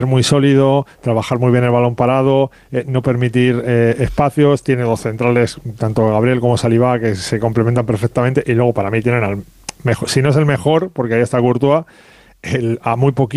muy sólido, trabajar muy bien el balón parado, no permitir espacios. Tiene dos centrales, tanto Gabriel como Saliba, que se complementan perfectamente. Y luego para mí tienen al mejor, si no es el mejor, porque ahí está Courtois, a muy poquito